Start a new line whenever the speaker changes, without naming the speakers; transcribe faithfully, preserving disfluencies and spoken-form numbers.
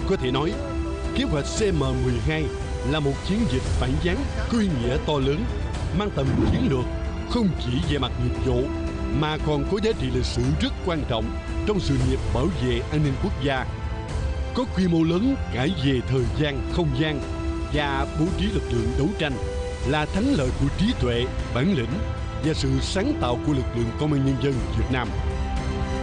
Có thể nói, kế hoạch C M mười hai là một chiến dịch phản gián có ý nghĩa to lớn, mang tầm chiến lược, không chỉ về mặt nghiệp vụ mà còn có giá trị lịch sử rất quan trọng trong sự nghiệp bảo vệ an ninh quốc gia. Có quy mô lớn cả về thời gian, không gian và bố trí lực lượng đấu tranh, là thắng lợi của trí tuệ, bản lĩnh và sự sáng tạo của lực lượng công an nhân dân Việt Nam.